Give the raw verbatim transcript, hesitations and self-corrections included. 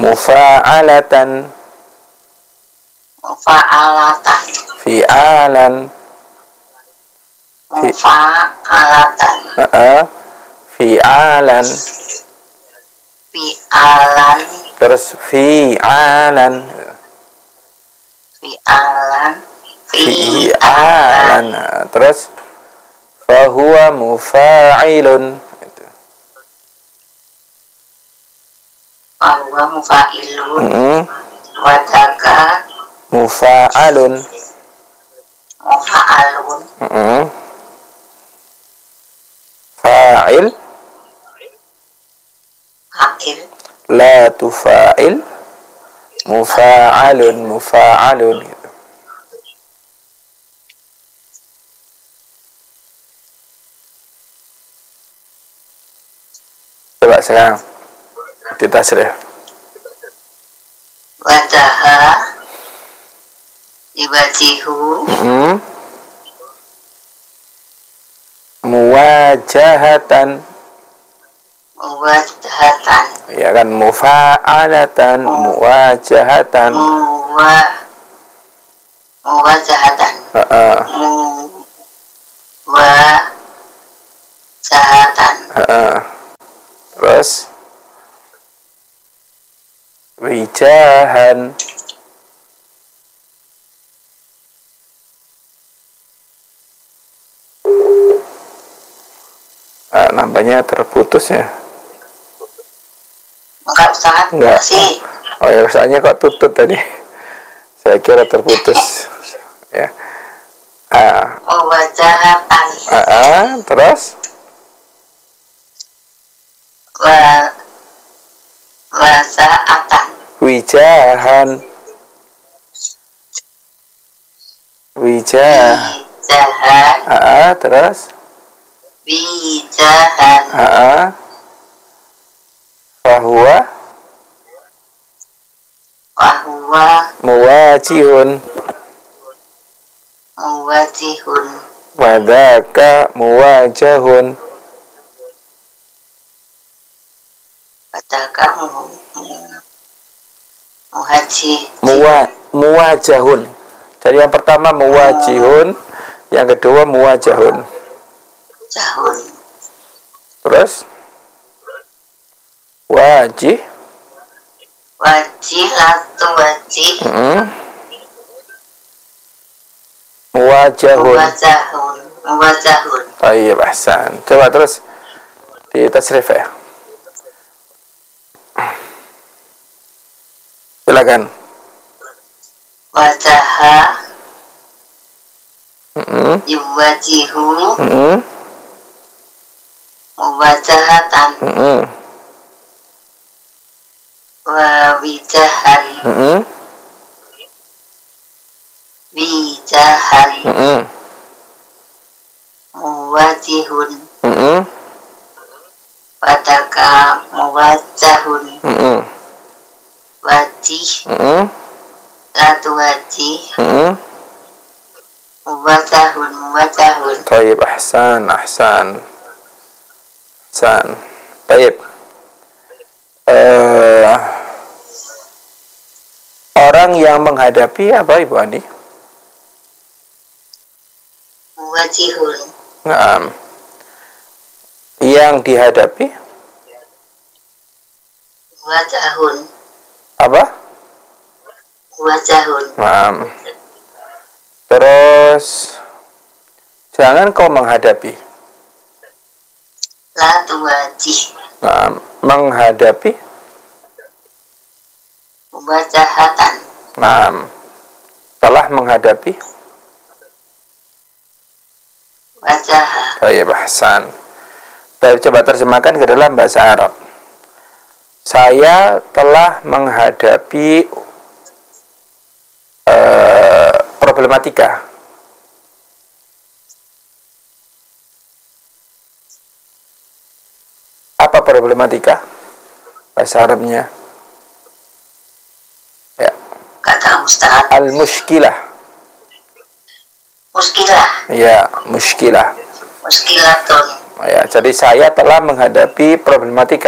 mufa'alatan, mufa'alatan, fi'alan, mufa'alatan, uh, fi'alan, fi'alan, terus fi'alan, fi'alan, fi'alan, nah, terus fahuwa mufa'ilun, fahuwa mufa'ilun, mm-hmm. wadaka mufa'alun, mufa'alun, mm-hmm. fa'il, fa'il, la tufa'il, mufa'alun, mufa'alun gitu. Coba sekarang kita serah. wadaha, ibajihu, Mm-hmm. muwajahatan, muwajahatan, ya kan, mufa'alatan, muwajahatan, muwa, muwajahatan, uh-uh. muwajahatan, uh-uh. terus wijahan, ah, nampaknya terputus ya. enggak Ustaz, Enggak. masih. Oh ya, soalnya kok tutut tadi. Saya kira terputus. Ya. Ah, Muwajahatan, ah, ah, terus wa wasaatan, wijahan, wijah, bijahan, ah, ah, terus bijahan, ah, ah. fahuwa wahuwa muwajihun, muwajihun, wadaka muwajahun, wadaka muhaji, muwa muwajahun. Jadi yang pertama muwajihun, yang kedua muwajahun. jahun, Terus wajih, wajih, latu wajih, mm, muwajahun. muwajahun, muwajahun, Baik, ahsan. Coba terus di tasrif ya. Silakan. wajaha, Mm-mm. yuwajihu, Mm-mm. muwajahatan, Mm-mm. wa wijahan, Mm-mm. wijahan, Mm-mm. muwajihun, Mm-mm. wadaka muwajahun, Mm-mm. wajih, Mm-mm. latu wajih, Mm-mm. muwajahun, muwajahun, Baik, ahsan, ahsan. Ahsan. Baik. Eh, orang yang menghadapi apa Ibu Andi? muwajihun, Naam. Yang dihadapi muwajahun, apa? muwajahun, Naam. Terus jangan kau menghadapi. latu wajih, Naam. Menghadapi. muwajahatan, Naam. Telah menghadapi. wajaha, Baik, ahsan. Baik, coba terjemahkan ke dalam bahasa Arab. Saya telah menghadapi uh, problematika. Apa problematika? Bahasa Arabnya. Ya. kata Ustaz, Al-mushkilah. muskilah, Ya, mushkilah. muskilatun, Ya, jadi saya telah menghadapi problematika.